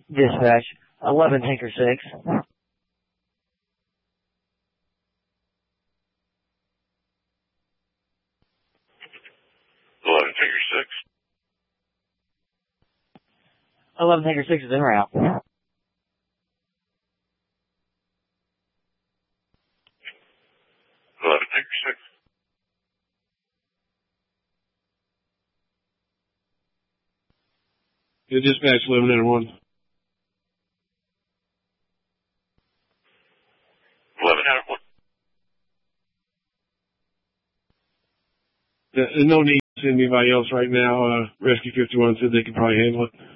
Dispatch, 11 Tinker 6. 11 Tinker 6. 11 Tinker 6 is en route. 11 Tinker 6. Yeah, dispatch 1101. 1101. There's no need to send anybody else right now. Rescue 51 said they could probably handle it.